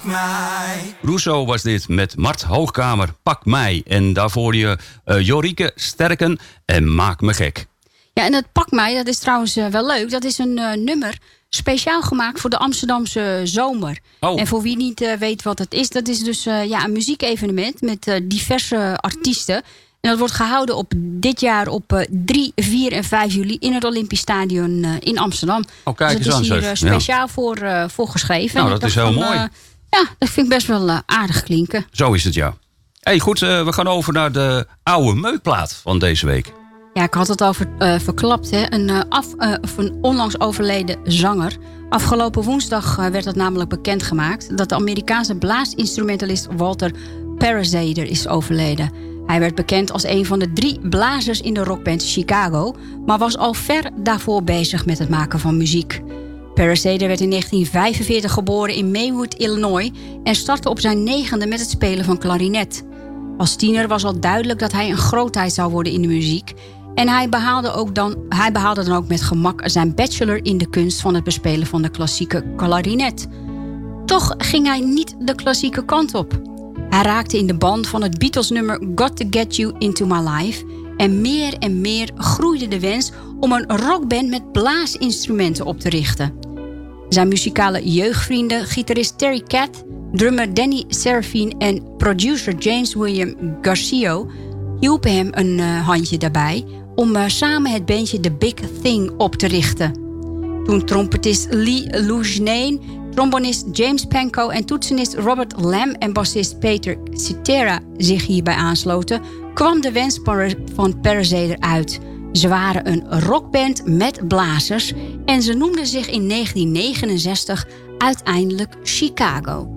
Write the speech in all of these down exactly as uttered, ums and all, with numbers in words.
mij. Rousseau was dit met Mart Hoogkamer, Pak mij. En daarvoor je uh, Jorike Sterken en Maak me gek. Ja, en het Pak mij, dat is trouwens uh, wel leuk. Dat is een uh, nummer speciaal gemaakt voor de Amsterdamse zomer. Oh. En voor wie niet uh, weet wat het is, dat is dus uh, ja, een muziekevenement met uh, diverse artiesten. En dat wordt gehouden op dit jaar op uh, drie, vier en vijf juli in het Olympisch Stadion uh, in Amsterdam. Oh, kijk dus eens dat is aan, hier uh, zeg. speciaal Ja. voor, uh, voor geschreven. Nou, dat is heel van, mooi. Uh, ja, dat vind ik best wel uh, aardig klinken. Zo is het, ja. Hey, goed, uh, we gaan over naar de oude meukplaat van deze week. Ja, ik had het over uh, verklapt. Hè. Een, uh, af, uh, een onlangs overleden zanger. Afgelopen woensdag uh, werd het namelijk bekendgemaakt dat de Amerikaanse blaasinstrumentalist Walter Parazader is overleden. Hij werd bekend als een van de drie blazers in de rockband Chicago, maar was al ver daarvoor bezig met het maken van muziek. Parazader werd in negentien vijfenveertig geboren in Maywood, Illinois en startte op zijn negende met het spelen van klarinet. Als tiener was al duidelijk dat hij een grootheid zou worden in de muziek. En hij behaalde, ook dan, hij behaalde dan ook met gemak zijn bachelor in de kunst van het bespelen van de klassieke klarinet. Toch ging hij niet de klassieke kant op. Hij raakte in de band van het Beatles-nummer Got to Get You Into My Life. En meer en meer groeide de wens om een rockband met blaasinstrumenten op te richten. Zijn muzikale jeugdvrienden, gitarist Terry Kath, drummer Danny Serafin en producer James William Garcio hielpen hem een uh, handje daarbij om uh, samen het bandje The Big Thing op te richten. Toen trompetist Lee Lugenain, trombonist James Pankow en toetsenist Robert Lamb en bassist Peter Cetera zich hierbij aansloten, kwam de wens van Parazader uit. Ze waren een rockband met blazers en ze noemden zich in negentien negenenzestig uiteindelijk Chicago.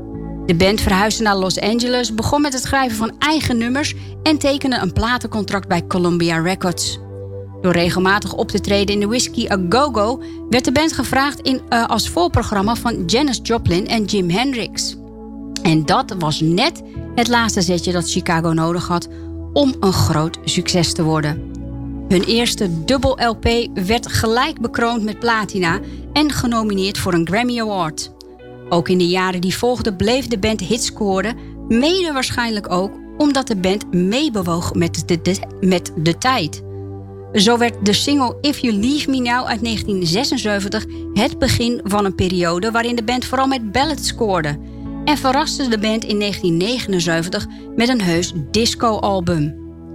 De band verhuisde naar Los Angeles, begon met het schrijven van eigen nummers en tekende een platencontract bij Columbia Records. Door regelmatig op te treden in de Whiskey A Go-Go werd de band gevraagd in, uh, als voorprogramma van Janis Joplin en Jim Hendrix. En dat was net het laatste zetje dat Chicago nodig had om een groot succes te worden. Hun eerste dubbel L P werd gelijk bekroond met platina en genomineerd voor een Grammy Award. Ook in de jaren die volgden bleef de band hits scoren, mede waarschijnlijk ook omdat de band meebewoog met de, de, met de tijd. Zo werd de single If You Leave Me Now uit negentien zesenzeventig het begin van een periode waarin de band vooral met ballads scoorde. En verraste de band in negentien negenenzeventig met een heus disco-album.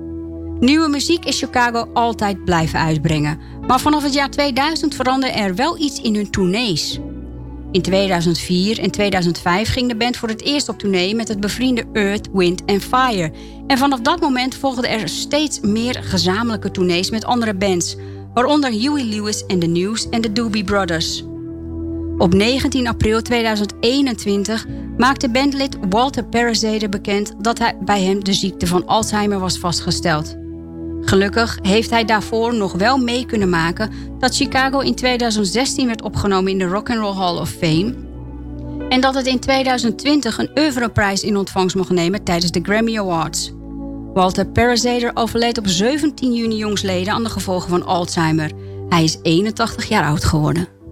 Nieuwe muziek is Chicago altijd blijven uitbrengen, maar vanaf het jaar tweeduizend veranderde er wel iets in hun tournees. In tweeduizend vier en tweeduizend vijf ging de band voor het eerst op tournee met het bevriende Earth, Wind and Fire. En vanaf dat moment volgden er steeds meer gezamenlijke tournees met andere bands, waaronder Huey Lewis en The News en de Doobie Brothers. Op negentien april tweeduizend eenentwintig maakte bandlid Walter Parazader bekend dat hij bij hem de ziekte van Alzheimer was vastgesteld. Gelukkig heeft hij daarvoor nog wel mee kunnen maken dat Chicago in tweeduizend zestien werd opgenomen in de Rock and Roll Hall of Fame en dat het in tweeduizend twintig een oeuvreprijs in ontvangst mocht nemen tijdens de Grammy Awards. Walter Parazader overleed op zeventien juni jongsleden aan de gevolgen van Alzheimer. Hij is eenentachtig jaar oud geworden.